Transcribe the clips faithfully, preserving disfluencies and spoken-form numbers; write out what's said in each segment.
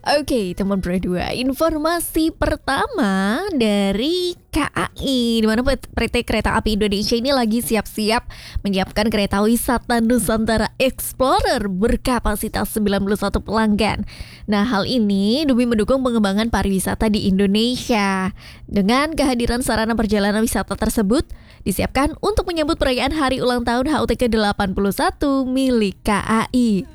Oke, teman berdua, informasi pertama dari K A I, di mana P T Kereta Api Indonesia ini lagi siap-siap menyiapkan kereta wisata Nusantara Explorer berkapasitas sembilan puluh satu pelanggan. Nah, hal ini demi mendukung pengembangan pariwisata di Indonesia. Dengan kehadiran sarana perjalanan wisata tersebut, disiapkan untuk menyambut perayaan hari ulang tahun H U T ke delapan puluh satu milik K A I.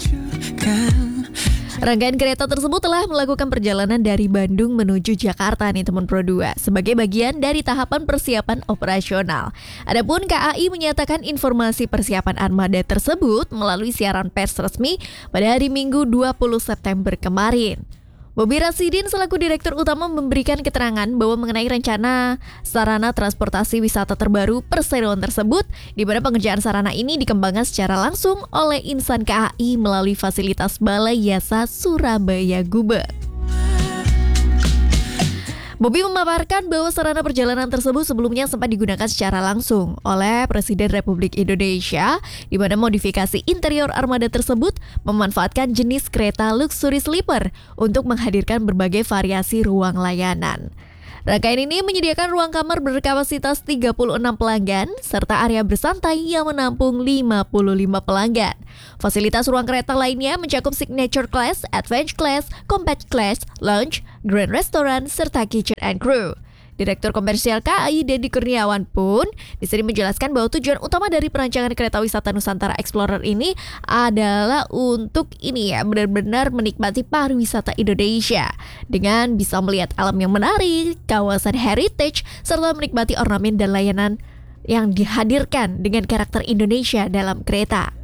Rangkaian kereta tersebut telah melakukan perjalanan dari Bandung menuju Jakarta nih teman Pro dua sebagai bagian dari tahapan persiapan operasional. Adapun K A I menyatakan informasi persiapan armada tersebut melalui siaran pers resmi pada hari Minggu dua puluh September kemarin. Bobi Rasidin selaku Direktur Utama memberikan keterangan bahwa mengenai rencana sarana transportasi wisata terbaru perseroan tersebut, di mana pengerjaan sarana ini dikembangkan secara langsung oleh insan K A I melalui fasilitas Balai Yasa Surabaya Gubeng. Bobi memaparkan bahwa sarana perjalanan tersebut sebelumnya sempat digunakan secara langsung oleh Presiden Republik Indonesia, di mana modifikasi interior armada tersebut memanfaatkan jenis kereta luxury sleeper untuk menghadirkan berbagai variasi ruang layanan. Rangkaian ini menyediakan ruang kamar berkapasitas tiga puluh enam pelanggan serta area bersantai yang menampung lima puluh lima pelanggan. Fasilitas ruang kereta lainnya mencakup signature class, advanced class, compact class, lounge, grand restaurant, serta kitchen and crew. Direktur Komersial K A I Deddy Kurniawan pun di sini menjelaskan bahwa tujuan utama dari perancangan kereta wisata Nusantara Explorer ini adalah untuk ini ya benar-benar menikmati pariwisata Indonesia dengan bisa melihat alam yang menarik, kawasan heritage, serta menikmati ornamen dan layanan yang dihadirkan dengan karakter Indonesia dalam kereta.